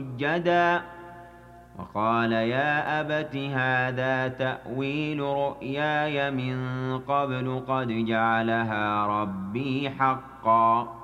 سُجَّدًا وقال يا أبت هذا تأويل رؤياي من قبل قد جعلها ربي حقا